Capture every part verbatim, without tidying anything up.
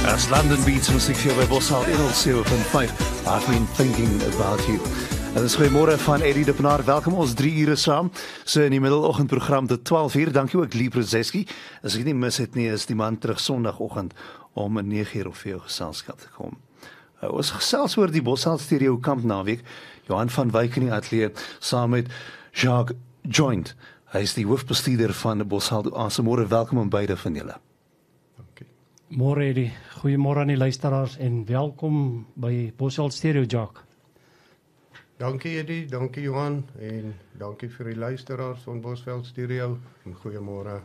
As London Beats musiek vir jou by Boshart one oh seven point five. I've been thinking about you. En dis goeiemôre van Eddie de Pinaar. Welkom ons drie ure saam. So in die middeloggendprogram tot twaalf uur. Dankie ook Lee Prozeski. As ek nie mis het nie, is die man terug Sondagoggend om nege uur op vir jou geselskap te kom. Uh, ons gesels oor die Boshart Stereo Kamp naweek. Johan van Wyk in die ateljee saam met Jacques Joint. Hy is die hoofbestuurder van Boshart Oase. Môre welkom aan beide van julle. Môre Eddie, goeiemôre aan die luisteraars en welkom by Boshart Stereo, Jacques. Dankie Eddie, dankie Johan en dankie vir die luisteraars van Boshart Stereo en goeiemôre.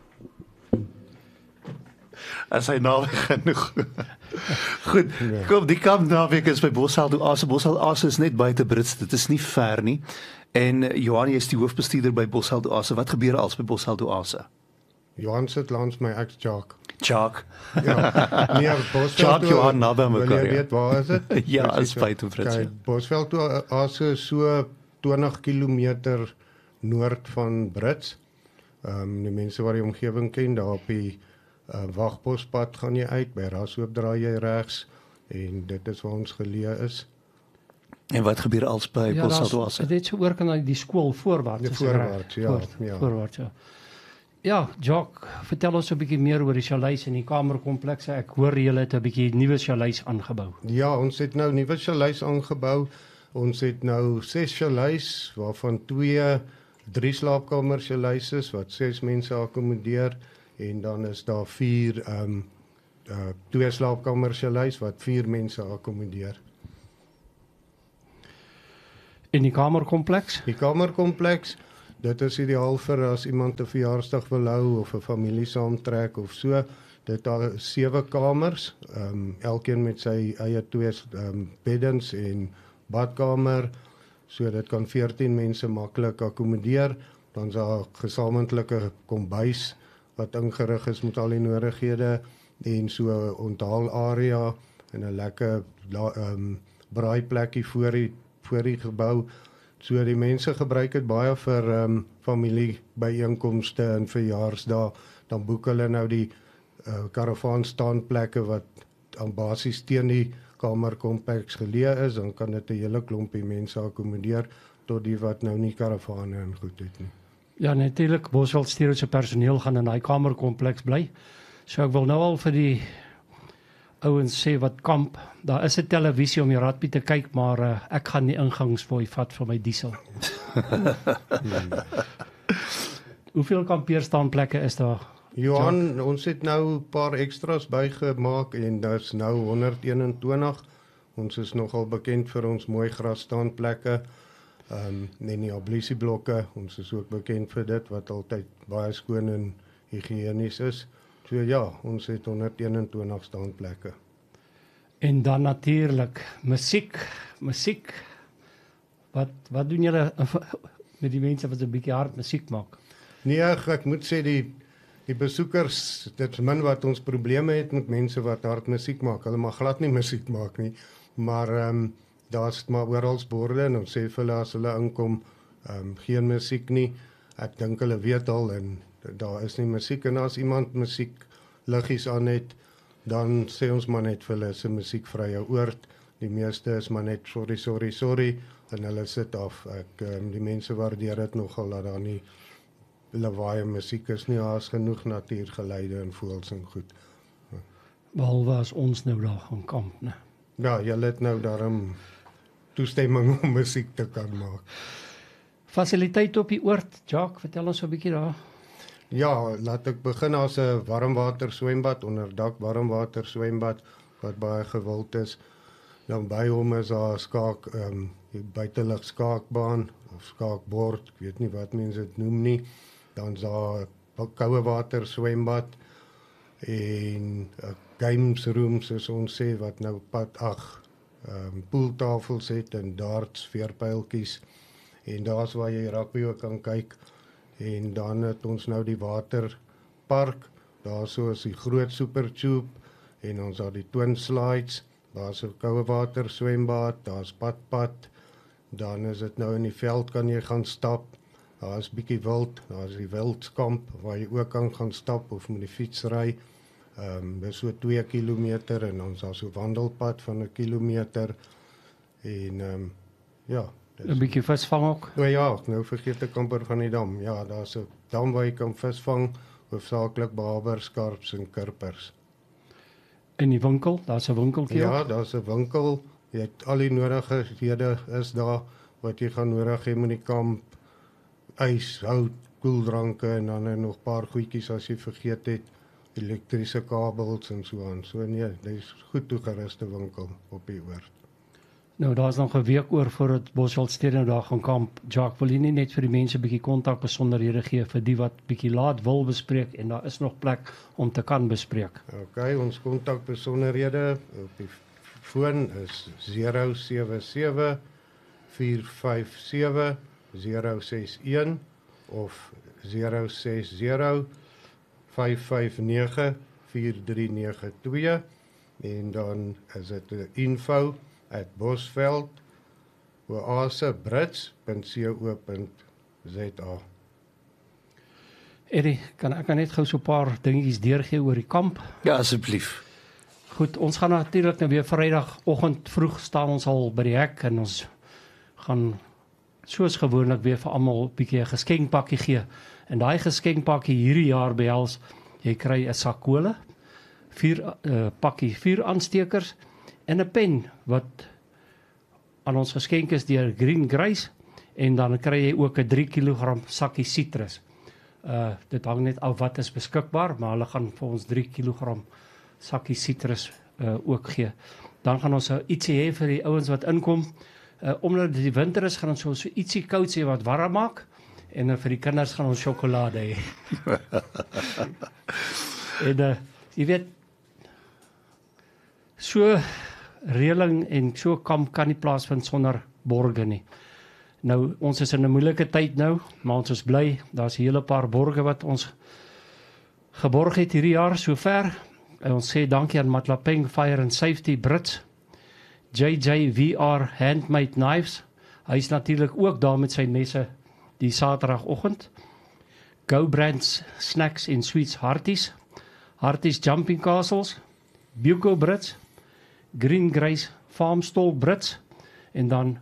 As hy naweek genoeg. Goed, kom, die kamp naweek is by Boshart Oase. Boshart Oase is net buite Brits, dit is nie ver nie. En Johan, jy is die hoofbestuurder by Boshart Oase. Wat gebeur als by Boshart Oase? Johan sit langs my ex Jacques. Jacques. Ja, nee, Boshart Jacques Johan naby wil mekaar. jy weet waar is dit? Ja, is buite Brits. Kyk, Boshart Oase is so twintig kilometer noord van Brits. Ehm um, die mense wat die omgewing ken, daar op die uh, Wagbospad gaan jy uit, by Raashoop draai jy regs en dit is waar ons geleë is. En wat gebeur als by Ja, Boshart daar's- Oase? dit is so oor kan hy die skool voorwaarts. Ja, is reg? voorwaarts, ja, Voort- ja. Voorwaarts, ja. Ja, Jacques, vertel ons 'n bietjie meer oor die chaleis en die kamerkomplekse. Ek hoor julle het 'n bietjie nuwe chaleis aangebou. Ja, ons het nou nuwe chaleis aangebou. Ons het nou ses chaleis waarvan twee drie slaapkamer chaleis is wat ses mense akkommodeer en dan is daar vier ehm um, uh, twee slaapkamer chaleis wat vier mense akkommodeer. En die kamerkompleks? Die kamerkompleks, dit is ideaal vir as iemand 'n verjaarsdag wil hou of 'n familie saamtrek of so. Dit daar sewe kamers, ehm um, elkeen met sy eie twee ehm um, beddens en badkamer, so dit kan veertien mense maklik akkommodeer. Dan is daar 'n gesamentlike kombuis wat ingerig is met al die nodighede en so 'n onthaalarea en 'n lekker ehm um, braaiplekkie voor die voor die gebou. So die mense gebruik dit baie vir ehm um, familie byeenkomste en verjaarsdae. Dan boek hulle nou die uh, karavaan staanplekke wat aan basies teen die kamerkompleks geleë is, dan kan dit 'n hele klompie mense akkommodeer tot die wat nou nie karavane en goed het nie. Ja, natuurlik, Boshart Stereo se personeel gaan in daai kamerkompleks bly. So ek wil nou al vir die ouens sê wat kamp, daar is 'n televisie om die rugby te kyk, maar uh, ek gaan die ingangsfooi vat vir my diesel. Hoeveel kampeerstaanplekke is daar? Johan, ons het nou 'n paar extras bygemaak en daar's nou honderd eenentwintig. Ons is nogal bekend vir ons mooi grasstaanplekke. Ehm um, en die ablisieblokke, ons is ook bekend vir dit wat altyd baie skoon en higiënies is. So ja, ons het honderd eenentwintig staanplekke. En dan natuurlik musiek, musiek. Wat wat doen julle met die mense wat so 'n bietjie hard musiek maak? Nee, ek, ek moet sê die die besoekers, dit is min wat ons probleme het met mense wat hard musiek maak. Hulle mag glad nie musiek maak nie, maar ehm um, daar's maar oral borde en ons sê vir hulle as hulle inkom, ehm um, geen musiek nie. Ek dink hulle weet al en daar is nie musiek en as iemand musiek liggies aan het, dan sê ons maar net vir hulle is 'n musiekvrye oord. Die meeste is maar net sorry, sorry, sorry en hulle sit af. Ek um, die mense waardeer dit nogal dat daar nie lawaai musiek is nie, daar's genoeg natuurgeluide en voëls en goed. Behalwe as ons nou daar gaan kamp, né? Ja, julle het nou daarom toestemming om musiek te kan maak. Fasiliteite op die oord, Jacques, vertel ons so 'n bietjie daar. Ja, laat ek begin as 'n warmwater swembad, onderdak warmwater swembad wat baie gewild is. Dan by hom is daar 'n skaak ehm um, buitelug skaakbaan of skaakbord, ek weet nie wat mense dit noem nie. Dan is daar 'n koue water swembad en 'n games room soos ons sê wat nou pad ag ehm um, pooltafels het en darts, veerpyltjies en daar's waar jy rugby ook kan kyk. En dan het ons nou die waterpark, daar so is die groot super tube en ons het die twin slides, daar's 'n koue water swembad, daar's padpad, dan is dit nou in die veld kan jy gaan stap, daar's bietjie wild, daar's die wildskamp waar jy ook kan gaan stap of met die fiets ry. Ehm um, dis so twee kilometer en ons daar so wandelpad van 'n kilometer en ehm um, ja, 'n bietjie visvang ook. O ja, nou vergeet ek amper van die dam. Ja, daar's 'n dam waar jy kan visvang, hoofsaaklik babers, skarps en kurpers. In die winkel, daar's 'n winkeltjie. Ja, daar's 'n winkel. Jy het al die nodighede is daar wat jy gaan nodig hê met die kamp. Ys, hout, koeldranke en dan nog 'n paar goedjies as jy vergeet het, elektriese kabels en so aan. So nee, dis goed toegeruste winkel op die oord. Nou daar's nog 'n week oor voordat Bosveld Stadium daar gaan kamp. Jacques, wil jy nie net vir die mense 'n bietjie kontak besonderhede gee vir die wat bietjie laat wil bespreek en daar is nog plek om te kan bespreek. OK, ons kontak besonderhede op die foon is zero sewe sewe vier vyf sewe zero ses een of zero ses zero vyf vyf nege vier drie nege twee en dan is dit info at bosveld oasebrits punt co punt za. Eddie, kan ek net gou so 'n paar dingetjies deurgee oor die kamp? Ja, asseblief. Goed, ons gaan natuurlik nou weer Vrydagoggend vroeg staan ons al by die hek en ons gaan soos gewoonlik weer vir almal 'n bietjie 'n geskenkpakkie gee. En daai geskenkpakkie hierdie jaar behels, jy kry 'n sak kole, vier uh, pakkie vier aanstekers en 'n pen wat aan ons geskenk is deur Green Grace en dan kry jy ook 'n drie kilogram sakkie sitrus. Uh dit hang net af wat is beskikbaar, maar hulle gaan vir ons drie kilogram sakkie sitrus uh, ook gee. Dan gaan ons uh, ietsie hê vir die ouens wat inkom. Uh, omdat die winter is, gaan ons so, so ietsie koud hê wat warm maak en uh, vir die kinders gaan ons sjokolade hê. en uh, jy weet, so reëling en so kamp kan nie plaasvind sonder borge nie. Nou, ons is in 'n moeilike tyd nou, maar ons is bly, daar's 'n hele paar borge wat ons geborg het hierdie jaar sover. En ons sê dankie aan Matlapeng Fire and Safety Brits, J J V R Handmade Knives, hy is natuurlik ook daar met sy messe die Saterdagoggend, Go Brands Snacks and Sweets Harties, Harties Jumping Castles, Buco Brits, Green Grace Farmstall Brits, en dan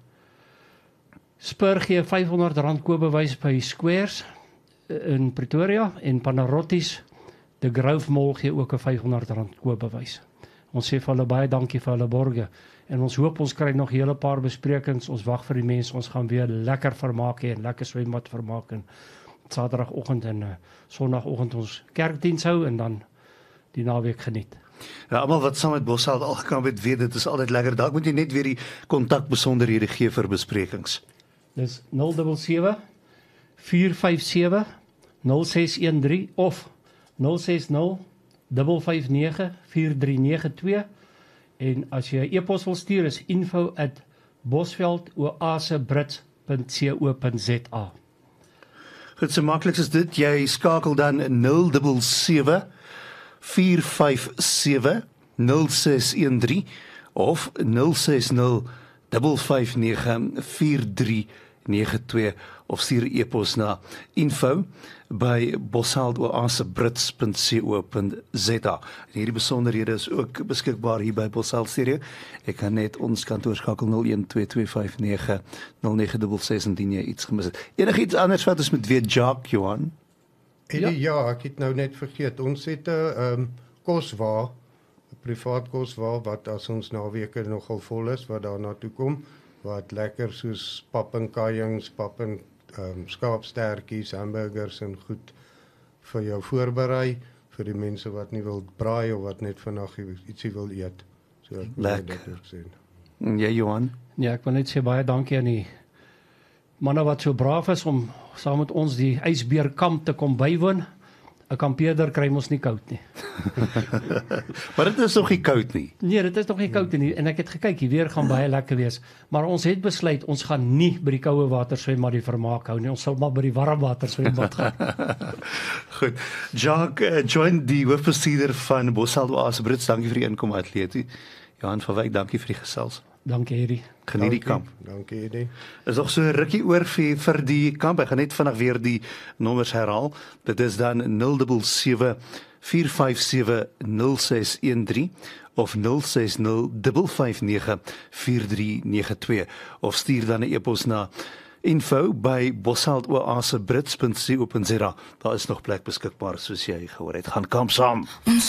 Spur gee vyfhonderd rand koopbewys by Squares in Pretoria en Panarottis, De Grove Mall gee ook 'n vyfhonderd rand koopbewys. Ons sê vir hulle baie dankie vir hulle borge en ons hoop ons kry nog 'n hele paar besprekings. Ons wag vir die mense, ons gaan weer lekker vermaak hê en lekker swembad vermaak en Saterdagoggend en uh, Sondagoggend ons kerkdiens hou en dan die naweek geniet. Ja, almal wat saam met Bosveld al gekamp het, weet dit is altyd lekker. Dalk moet jy net weer die kontak besonderhede gee vir besprekings. Dis nul sewe sewe vier vyf sewe nul ses een drie of nul ses nul vyf vyf nege vier drie nege twee en as jy 'n e-pos wil stuur is info at bosveld oasebrits punt co punt za. Goed, so maklik is dit. Jy skakel dan nul sewe sewe vier vyf sewe nul ses een drie of nul ses nul vyf vyf nege vier drie nege twee of stuur e-pos na info by bosveld oasebrits punt co punt za. Hierdie besonderhede is ook beskikbaar hier by Bosveld Stereo. Ek kan net ons kantoor skakel nul een twee twee vyf nege nul nege ses ses indien jy iets gemis het. Enigiets anders wat ons moet weet, Jacques, Johan? Ja. ja, ek het nou net vergeet. Ons het 'n um, koswa, 'n privaat koswa wat as ons naweke nogal vol is wat daar na toe kom, wat lekker soos pap en kajings, pap en um, skaapstertjies, hamburgers en goed vir jou voorberei vir die mense wat nie wil braai of wat net vanaand ietsie wil eet. So ek wil dit ook sê. Ja, Johan. Ja, ek wil net sê baie dankie aan die manne wat so braaf is om saam met ons die ysbeerkamp te kom bywoon. 'n Kampeerder kry mos nie koud nie. Maar dit is nog nie koud nie. Nee, dit is nog nie koud nie en ek het gekyk, die weer gaan baie lekker wees, maar ons het besluit ons gaan nie by die koue water swem maar die vermaak hou nie. Ons sal maar by die warm water swembad gaan. Goed. Jacques, uh, join die hoofbestuurder van Bosveld Oasebrits. Dankie vir die inkom atleet. Johan van Wyk, dankie vir die gesels. Dankie hierdie. Geniet die kamp. Dankie, Eddie. Is nog so 'n rukkie oor vir, vir die kamp. Ek gaan net vinnig weer die nommers herhaal. Dit is dan nul sewe sewe vier vyf sewe nul ses een drie of nul ses nul vyf vyf nege vier drie nege twee of stuur dan 'n e-pos na info by boshaldoase brits punt co punt za. Daar is nog plek beskikbaar soos jy gehoor het. Gaan kamp saam.